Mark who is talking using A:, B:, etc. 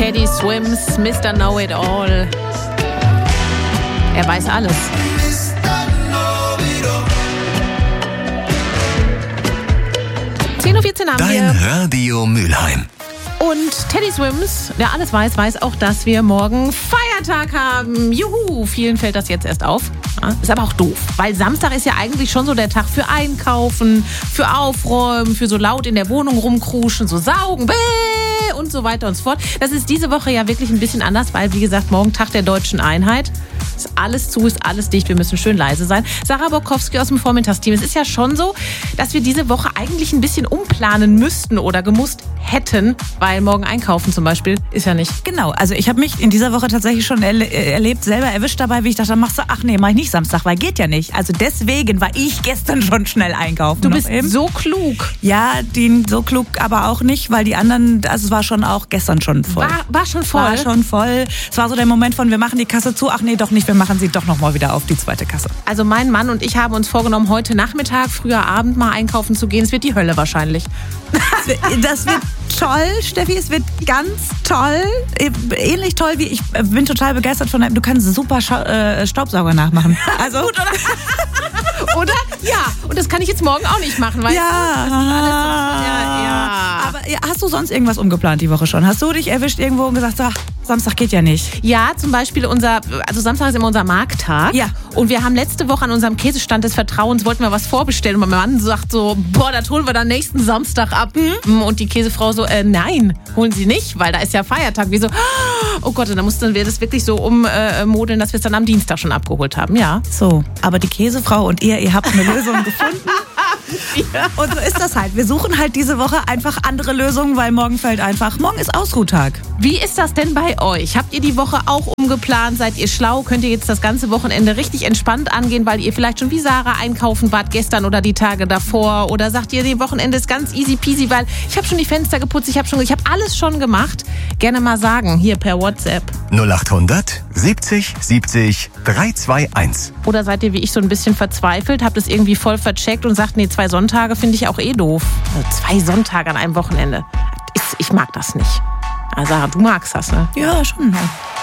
A: Teddy Swims, Mr. Know-It-All. Er weiß alles. 10:14 Uhr haben wir.
B: Dein Radio Mülheim.
A: Und Teddy Swims, der alles weiß, weiß auch, dass wir morgen Feiertag haben. Juhu, vielen fällt das jetzt erst auf. Ja, ist aber auch doof, weil Samstag ist ja eigentlich schon so der Tag für Einkaufen, für Aufräumen, für so laut in der Wohnung rumkruschen, so saugen, und so weiter und so fort. Das ist diese Woche ja wirklich ein bisschen anders, weil, wie gesagt, morgen Tag der Deutschen Einheit. Ist alles zu, ist alles dicht, wir müssen schön leise sein. Sarah Bokowski aus dem Vormittagsteam. Es ist ja schon so, dass wir diese Woche eigentlich ein bisschen umplanen müssten oder gemusst hätten, weil morgen einkaufen zum Beispiel ist ja nicht.
C: Genau, also ich habe mich in dieser Woche tatsächlich schon erlebt, selber erwischt dabei, wie ich dachte, mach ich nicht Samstag, weil geht ja nicht. Also deswegen war ich gestern schon schnell einkaufen.
A: Du bist so klug.
C: Ja, so klug aber auch nicht, weil die anderen, also es war schon auch gestern schon voll.
A: War schon voll?
C: War schon voll. Es war so der Moment von, wir machen die Kasse zu, ach nee, doch nicht, wir machen sie doch nochmal wieder auf, die zweite Kasse.
A: Also mein Mann und ich haben uns vorgenommen, heute Nachmittag, früher Abend mal einkaufen zu gehen. Es wird die Hölle wahrscheinlich.
C: Das wird toll, Steffi, es wird ganz toll. Ähnlich toll wie ich bin total begeistert von deinem. Du kannst super Staubsauger nachmachen. Also
A: gut, oder? Ja, und das kann ich jetzt morgen auch nicht machen, weißt du? Das ist alles so, ja.
C: Aber hast du sonst irgendwas umgeplant die Woche schon? Hast du dich erwischt irgendwo und gesagt, ach, Samstag geht ja nicht?
A: Ja, zum Beispiel Samstag ist immer unser Markttag.
C: Ja.
A: Und wir haben letzte Woche an unserem Käsestand des Vertrauens, wollten wir was vorbestellen. Und mein Mann sagt so, das holen wir dann nächsten Samstag ab. Und die Käsefrau so, nein, holen Sie nicht, weil da ist ja Feiertag. Wir so, oh Gott, und dann mussten wir das wirklich so ummodeln, dass wir es dann am Dienstag schon abgeholt haben, ja.
C: So, aber die Käsefrau und ihr habt eine Lösung gefunden. Ja. Und so ist das halt. Wir suchen halt diese Woche einfach andere Lösungen, weil morgen ist Ausruhtag.
A: Wie ist das denn bei euch? Habt ihr die Woche auch umgeplant? Seid ihr schlau? Könnt ihr jetzt das ganze Wochenende richtig entspannt angehen, weil ihr vielleicht schon wie Sarah einkaufen wart gestern oder die Tage davor? Oder sagt ihr, die Wochenende ist ganz easy peasy, weil ich habe schon die Fenster geputzt, ich habe alles schon gemacht. Gerne mal sagen, hier per WhatsApp.
B: 0800 70 70 321.
A: Oder seid ihr wie ich so ein bisschen verzweifelt, habt es irgendwie voll vercheckt und sagt, nee, 2 Sonntage finde ich auch doof. Also 2 Sonntage an einem Wochenende. Ich mag das nicht. Also Sarah, du magst das, ne?
C: Ja, schon.